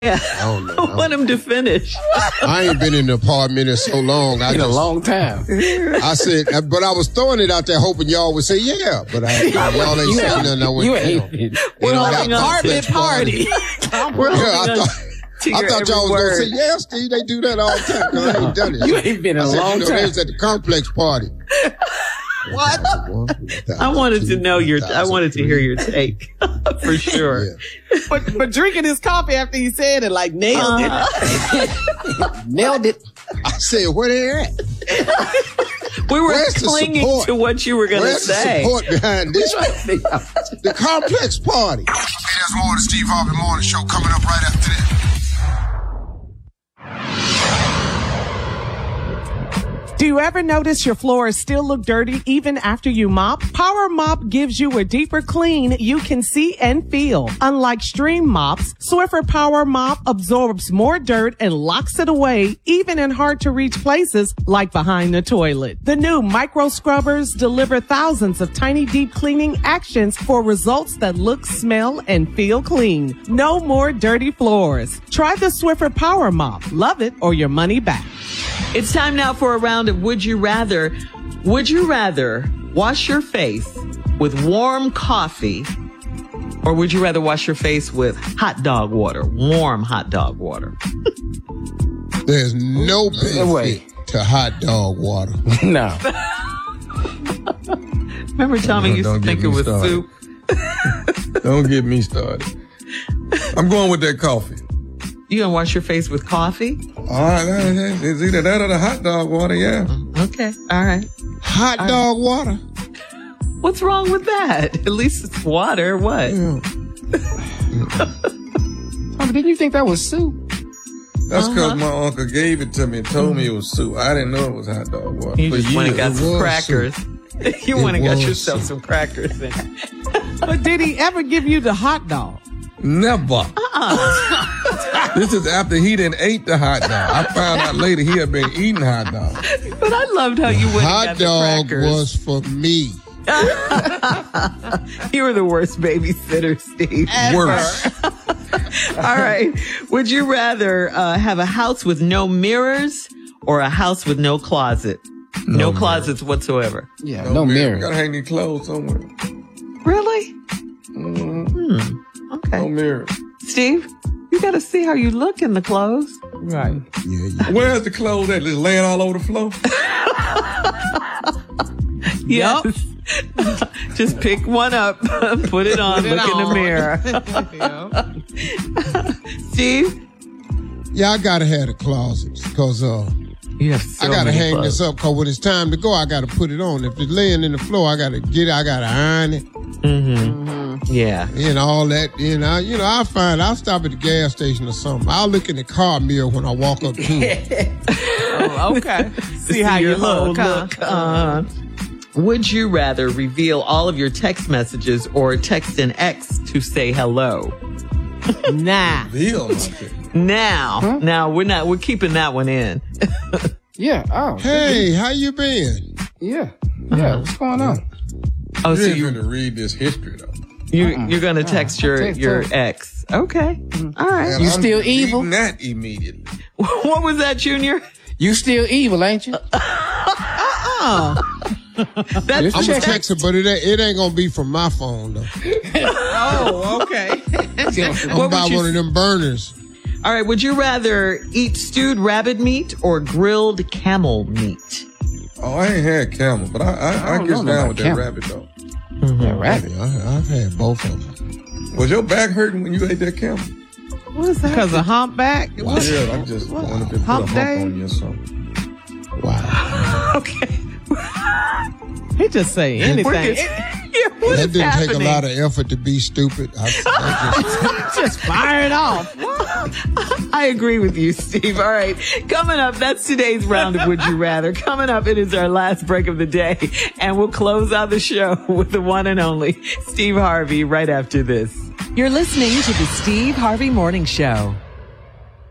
Yeah. I don't know. I want him to finish. I ain't been in the apartment in so long. In a long time. I said, but I was throwing it out there hoping y'all would say yeah. But y'all ain't saying nothing. I went, we're having an apartment party. I thought y'all was going to say, yeah, Steve, they do that all the time because I ain't done it. You ain't been in a long time. They was at the complex party. What? I wanted to know I wanted to hear your take for sure. Yeah. But drinking his coffee after he said it, like nailed it. Nailed it. I said, where they at? We were clinging to what you were going to say. Where's the support behind this? The complex party. Hey, there's more of the Steve Harvey Morning Show coming up right after this. Do you ever notice your floors still look dirty even after you mop? Power Mop gives you a deeper clean you can see and feel. Unlike Stream mops, Swiffer Power Mop absorbs more dirt and locks it away even in hard-to-reach places like behind the toilet. The new micro scrubbers deliver thousands of tiny deep cleaning actions for results that look, smell, and feel clean. No more dirty floors. Try the Swiffer Power Mop. Love it or your money back. It's time now for a round of Would You Rather. Would you rather wash your face with warm coffee, or would you rather wash your face with hot dog water, warm hot dog water? There's no benefit to hot dog water. No. Remember Tommy used to think it was soup? Don't get me started. I'm going with that coffee. You gonna wash your face with coffee? All right, it's either that or the hot dog water, yeah. Okay, all right. Hot dog water? What's wrong with that? At least it's water. What? Didn't you think that was soup? That's because my uncle gave it to me and told me it was soup. I didn't know it was hot dog water. You just went and got some crackers. You went and got yourself some crackers. But did he ever give you the hot dog? Never. This is after he didn't ate the hot dog. I found out later he had been eating hot dog. But I loved how you went and got the crackers. Hot dog was for me. You were the worst babysitter, Steve. Worse. All right. Would you rather have a house with no mirrors or a house with no closet? No closets whatsoever. Yeah, no mirror. Gotta hang these clothes somewhere. Really? Okay. No mirror. Steve, you got to see how you look in the clothes. Right. Yeah. Where's the clothes at? Just laying all over the floor? Yes. Just pick one up, put it on, look in the mirror. Steve? Yeah, I gotta have the closets because I gotta hang this up because when it's time to go, I gotta put it on. If it's laying in the floor, I gotta iron it. Yeah. And all that. I'll stop at the gas station or something. I'll look in the car mirror when I walk up to it. Oh, okay. See how you look. Would you rather reveal all of your text messages or text an ex to say hello? Nah. Now we're keeping that one in. Yeah. Oh. Hey, how you been? Yeah. Yeah. What's going on? Oh, so you're going to read this history though. You're going to text your ex. Okay. All right. And you still evil? That immediately. What was that, Junior? You still evil, ain't you? That's I'm gonna text her, but it ain't gonna be from my phone though. Oh, okay. I'm buy one of them burners. All right. Would you rather eat stewed rabbit meat or grilled camel meat? Oh, I ain't had camel, but I get down with that rabbit though. That rabbit. I've had both of them. Was your back hurting when you ate that camel? What is that? Because of humpback? Yeah, I just wanted to put a hump on you or something. Wow. Okay. He just say anything. That didn't take a lot of effort to be stupid. Just fire it off. I agree with you, Steve. All right. Coming up, that's today's round of Would You Rather. Coming up, it is our last break of the day. And we'll close out the show with the one and only Steve Harvey right after this. You're listening to the Steve Harvey Morning Show.